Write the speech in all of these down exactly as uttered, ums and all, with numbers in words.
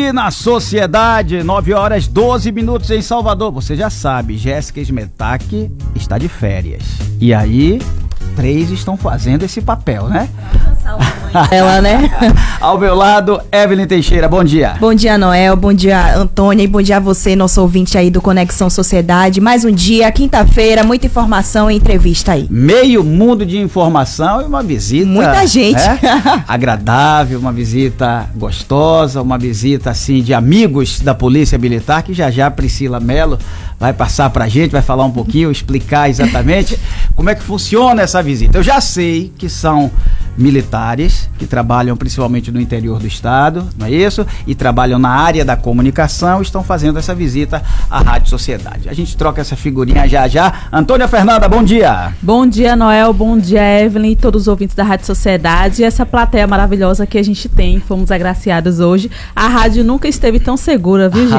aqui na Sociedade, nove horas doze minutos em Salvador. Você já sabe, Jéssica Smetak está de férias. E aí, três estão fazendo esse papel, né? Ela, né? Ao meu lado, Evelyn Teixeira, bom dia. Bom dia, Noel, bom dia, Antônia, e bom dia a você, nosso ouvinte aí do Conexão Sociedade. Mais um dia, quinta-feira, muita informação e entrevista aí. Meio mundo de informação e uma visita... Muita gente. Né? Agradável, uma visita gostosa, uma visita, assim, de amigos da Polícia Militar, que já já a Priscila Mello vai passar pra gente, vai falar um pouquinho, explicar exatamente como é que funciona essa visita. Eu já sei que são militares que trabalham principalmente no interior do estado, não é isso? E trabalham na área da comunicação, estão fazendo essa visita à Rádio Sociedade. A gente troca essa figurinha já já. Antônia Fernanda, bom dia. Bom dia, Noel, bom dia, Evelyn e todos os ouvintes da Rádio Sociedade e essa plateia maravilhosa que a gente tem, fomos agraciados hoje. A rádio nunca esteve tão segura, viu,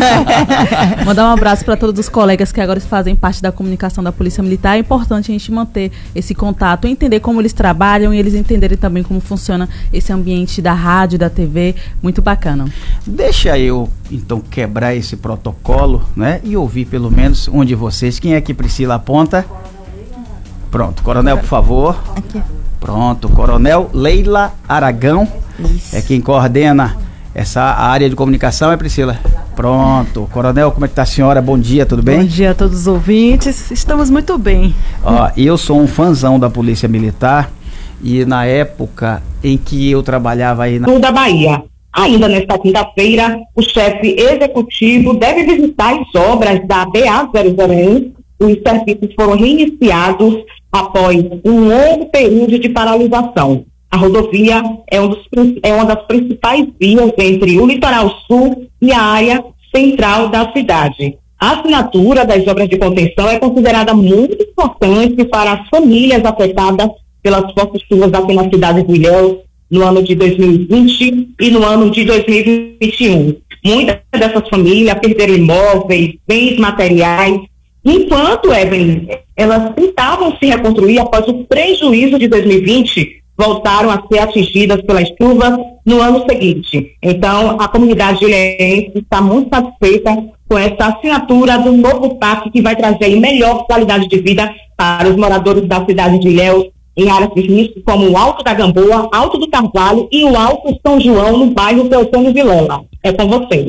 gente? Mandar um abraço para todos os colegas que agora fazem parte da comunicação da Polícia Militar. É importante a gente manter esse contato, entender como eles trabalham e eles entenderem também como funciona esse ambiente da rádio, da T V, muito bacana. Deixa eu, então, quebrar esse protocolo, né? E ouvir pelo menos um de vocês. Quem é que Priscila aponta? Pronto, Coronel, por favor. Aqui. Pronto, Coronel Leila Aragão. Isso. É quem coordena essa área de comunicação, é Priscila? Pronto. Coronel, como é que tá a senhora? Bom dia, tudo bem? Bom dia a todos os ouvintes. Estamos muito bem. Ó, eu sou um fãzão da Polícia Militar. E na época em que eu trabalhava aí na... Sul da Bahia. Ainda nesta quinta-feira, o chefe executivo deve visitar as obras da B A zero zero um. Os serviços foram reiniciados após um longo período de paralisação. A rodovia é, um dos, é uma das principais vias entre o litoral sul e a área central da cidade. A assinatura das obras de contenção é considerada muito importante para as famílias afetadas pelas fortes chuvas aqui na cidade de Ilhéus no ano de dois mil e vinte e no ano de dois mil e vinte e um. Muitas dessas famílias perderam imóveis, bens materiais, enquanto, Evelyn, elas tentavam se reconstruir após o prejuízo de dois mil e vinte, voltaram a ser atingidas pelas chuvas no ano seguinte. Então, a comunidade ilhéense está muito satisfeita com essa assinatura do novo pacto que vai trazer melhor qualidade de vida para os moradores da cidade de Ilhéus, em áreas de risco como o Alto da Gamboa, Alto do Carvalho e o Alto São João, no bairro Teotônio Vilela. É com vocês.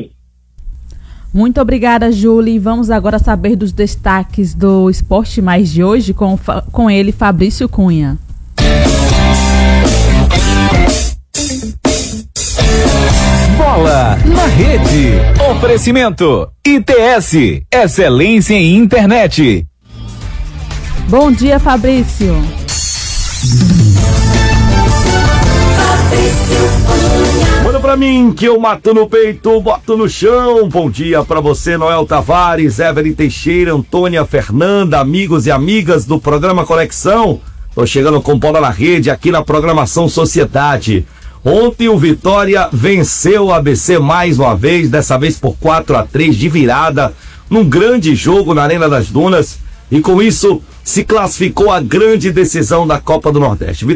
Muito obrigada, Júlia. Vamos agora saber dos destaques do Esporte Mais de hoje com, com ele, Fabrício Cunha. Bola na Rede. Oferecimento I T S, excelência em internet. Bom dia, Fabrício. Manda pra mim que eu mato no peito, boto no chão. Bom dia pra você, Noel Tavares, Evelyn Teixeira, Antônia Fernanda, amigos e amigas do programa Conexão. Tô chegando com Bola na Rede aqui na programação Sociedade. Ontem o Vitória venceu o A B C mais uma vez, dessa vez por quatro a três de virada, num grande jogo na Arena das Dunas, e com isso se classificou a grande decisão da Copa do Nordeste.